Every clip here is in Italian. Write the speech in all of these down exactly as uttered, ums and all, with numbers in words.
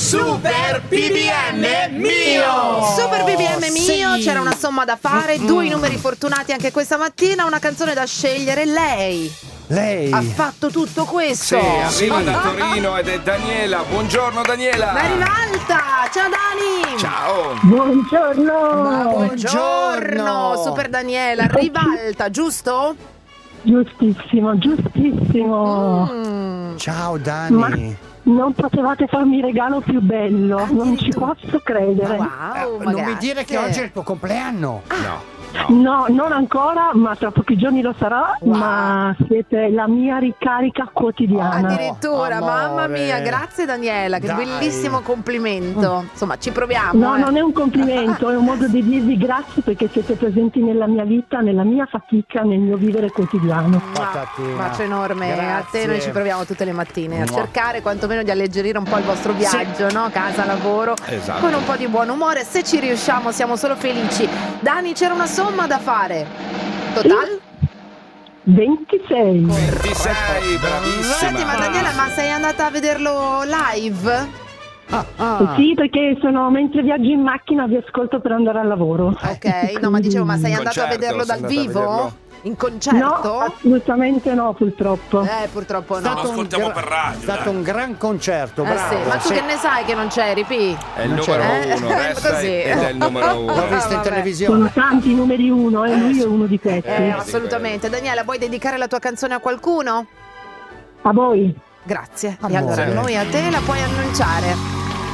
Super B B M mio! Super B B M mio, Sì. c'era una somma da fare, Mm-mm. due numeri fortunati anche questa mattina, una canzone da scegliere. Lei Lei ha fatto tutto questo. Sì, arriva da Torino ed è Daniela. Buongiorno Daniela. Ma rivalta! Ciao Dani! Ciao. Buongiorno. Ma buongiorno, Buongiorno. Super Daniela, rivalta, giusto? Giustissimo, giustissimo. Mm. Ciao Dani. Ma non potevate farmi regalo più bello, non ci posso credere. Wow, Eh, ma non mi dire che grazie. oggi è il tuo compleanno. No. No, non ancora, ma tra pochi giorni lo sarà, Wow. ma siete la mia ricarica quotidiana. Addirittura, Amore. mamma mia, grazie Daniela, che Dai. bellissimo complimento. Insomma, ci proviamo. No, eh. non è un complimento, è un modo di dirvi grazie perché siete presenti nella mia vita, nella mia fatica, nel mio vivere quotidiano. Patatina. Un bacio enorme a Grazie. te, noi ci proviamo tutte le mattine a Mua. cercare quantomeno di alleggerire un po' il vostro viaggio, no? Casa, lavoro, Esatto. con un po' di buon umore. Se ci riusciamo siamo solo felici. Dani, c'era una somma da fare. Total? ventisei. ventisei, bravissima. Senti, ma Daniela, ma sei andata a vederlo live? Ah, ah. Sì, perché sono mentre viaggio in macchina vi ascolto per andare al lavoro. Ok, no, ma dicevo, ma sei In andato a concerto, vederlo sei dal andata a vivo? vederlo? In No, concerto? assolutamente no, purtroppo. Eh, purtroppo È no. stato, un, ascoltiamo gra- per radio, è stato dai. un gran concerto, Eh bravo. sì, ma tu sì. che ne sai che non c'eri, Pi? È il Non numero c'è. uno, Eh, resta così. ed è il numero uno. L'ho visto in Vabbè. televisione. Sono tanti i numeri uno e lui è uno di questi. Eh, sì, assolutamente. Daniela, vuoi dedicare la tua canzone a qualcuno? A voi. Grazie. Amore. E allora noi a te la puoi annunciare.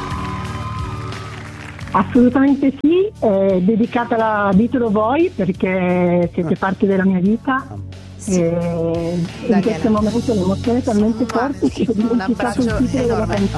Assolutamente sì, è dedicata, ditelo voi perché siete parte della mia vita. Sì. E in Daniela. questo momento l'emozione è talmente Mua. forte che ho Un dimenticato il abbraccio titolo della enorme. canzone.